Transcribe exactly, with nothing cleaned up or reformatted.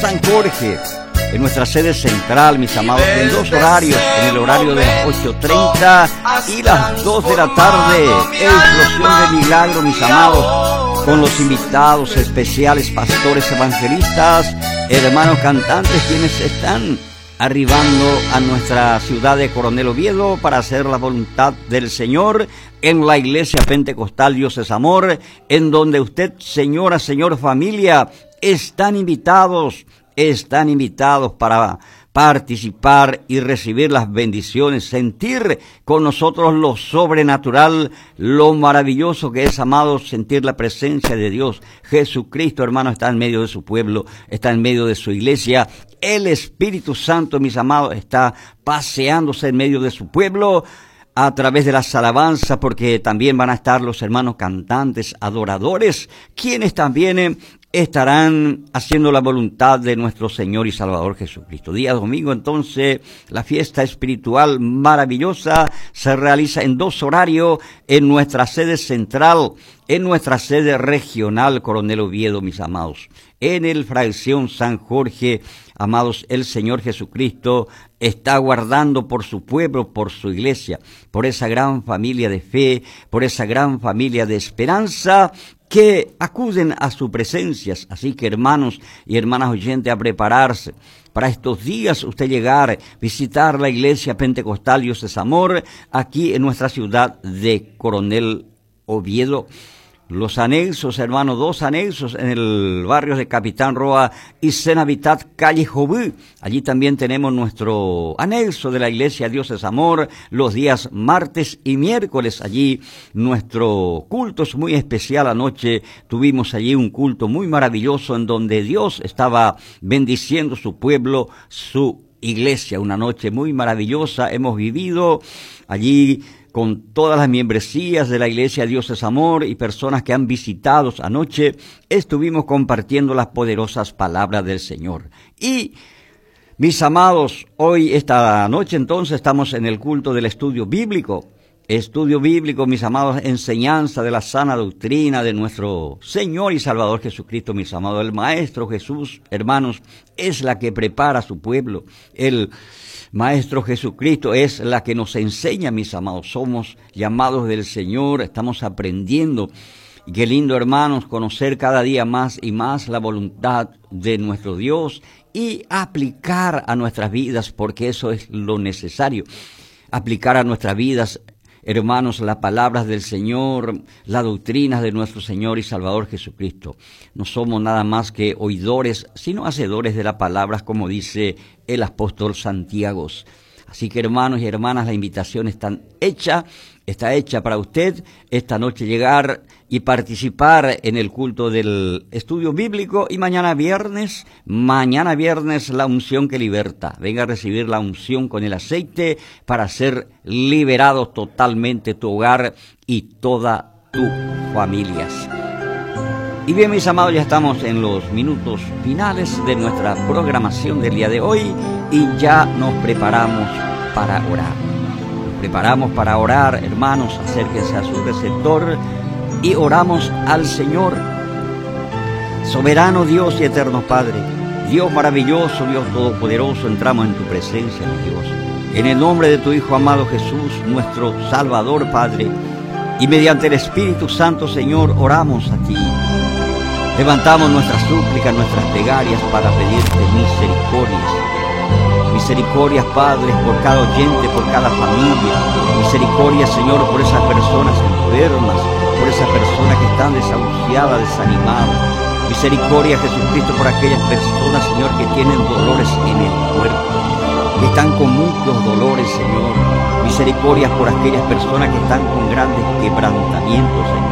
San Jorge, en nuestra sede central, mis amados, en dos horarios, en el horario de las ocho treinta y las dos de la tarde, explosión de milagro, mis amados, con los invitados especiales, pastores evangelistas, hermanos cantantes, quienes están arribando a nuestra ciudad de Coronel Oviedo para hacer la voluntad del Señor en la iglesia pentecostal Dios es Amor, en donde usted, señora, señor, familia, están invitados, están invitados para participar y recibir las bendiciones, sentir con nosotros lo sobrenatural, lo maravilloso que es, amados, sentir la presencia de Dios. Jesucristo, hermano, está en medio de su pueblo, está en medio de su iglesia. El Espíritu Santo, mis amados, está paseándose en medio de su pueblo a través de las alabanzas, porque también van a estar los hermanos cantantes, adoradores, quienes también estarán haciendo la voluntad de nuestro Señor y Salvador Jesucristo. Día domingo, entonces, la fiesta espiritual maravillosa se realiza en dos horarios en nuestra sede central, en nuestra sede regional Coronel Oviedo, mis amados. En el fracción San Jorge, amados, el Señor Jesucristo está guardando por su pueblo, por su iglesia, por esa gran familia de fe, por esa gran familia de esperanza, que acuden a su presencia. Así que, hermanos y hermanas oyentes, a prepararse para estos días, usted llegar, visitar la iglesia pentecostal Dios es Amor, aquí en nuestra ciudad de Coronel Oviedo. Los anexos, hermanos, dos anexos en el barrio de Capitán Roa y Senavitat, calle Jobú. Allí también tenemos nuestro anexo de la iglesia Dios es Amor, los días martes y miércoles. Allí nuestro culto es muy especial. Anoche tuvimos allí un culto muy maravilloso en donde Dios estaba bendiciendo su pueblo, su iglesia. Una noche muy maravillosa hemos vivido allí con todas las membresías de la iglesia Dios es Amor y personas que han visitado anoche. Estuvimos compartiendo las poderosas palabras del Señor. Y, mis amados, hoy, esta noche, entonces, estamos en el culto del estudio bíblico. Estudio bíblico, mis amados, enseñanza de la sana doctrina de nuestro Señor y Salvador Jesucristo, mis amados. El Maestro Jesús, hermanos, es la que prepara a su pueblo. El Maestro Jesucristo es la que nos enseña, mis amados. Somos llamados del Señor, estamos aprendiendo. Y qué lindo, hermanos, conocer cada día más y más la voluntad de nuestro Dios y aplicar a nuestras vidas, porque eso es lo necesario. Aplicar a nuestras vidas, hermanos, las palabras del Señor, las doctrinas de nuestro Señor y Salvador Jesucristo. No somos nada más que oidores, sino hacedores de las palabras, como dice el apóstol Santiago. Así que, hermanos y hermanas, la invitación está hecha, está hecha para usted esta noche llegar y participar en el culto del estudio bíblico. Y mañana viernes, mañana viernes, la unción que liberta. Venga a recibir la unción con el aceite para ser liberado totalmente tu hogar y toda tu familia. Y bien, mis amados, ya estamos en los minutos finales de nuestra programación del día de hoy y ya nos preparamos para orar. Nos preparamos para orar, hermanos, acérquense a su receptor y oramos al Señor. Soberano Dios y eterno Padre, Dios maravilloso, Dios todopoderoso, entramos en tu presencia, mi Dios. En el nombre de tu Hijo amado Jesús, nuestro Salvador, Padre, y mediante el Espíritu Santo, Señor, oramos a ti. Levantamos nuestras súplicas, nuestras plegarias para pedirte misericordias. Misericordias, Padre, por cada oyente, por cada familia. Misericordia, Señor, por esas personas enfermas, por esas personas que están desahuciadas, desanimadas. Misericordia, Jesucristo, por aquellas personas, Señor, que tienen dolores en el cuerpo, que están con muchos dolores, Señor. Misericordia por aquellas personas que están con grandes quebrantamientos, Señor.